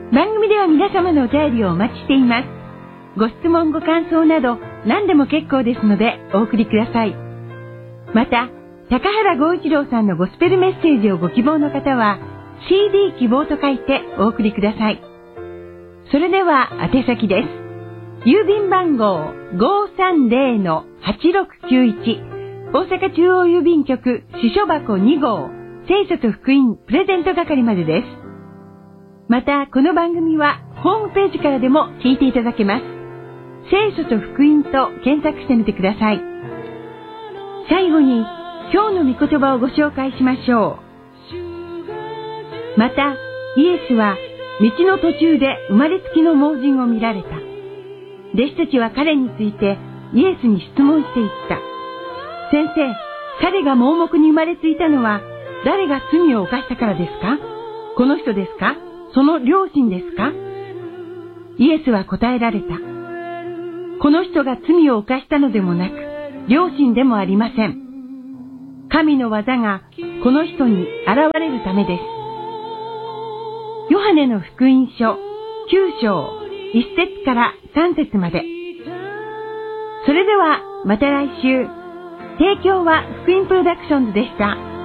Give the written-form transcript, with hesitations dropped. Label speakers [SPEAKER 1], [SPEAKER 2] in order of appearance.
[SPEAKER 1] 番組では皆様のお便りをお待ちしています。ご質問ご感想など何でも結構ですのでお送りください。また、高原剛一郎さんのゴスペルメッセージをご希望の方は CD 希望と書いてお送りください。それでは宛先です。郵便番号 530-8691 大阪中央郵便局支所箱2号聖書と福音プレゼント係までです。またこの番組はホームページからでも聞いていただけます。聖書と福音と検索してみてください。最後に今日の御言葉をご紹介しましょう。またイエスは道の途中で生まれつきの盲人を見られた。弟子たちは彼についてイエスに質問していった。先生、彼が盲目に生まれついたのは誰が罪を犯したからですか？この人ですか？その両親ですか？イエスは答えられた。この人が罪を犯したのでもなく、両親でもありません。神の技がこの人に現れるためです。ヨハネの福音書9章1節から3節まで。それではまた来週。提供は福音プロダクションズでした。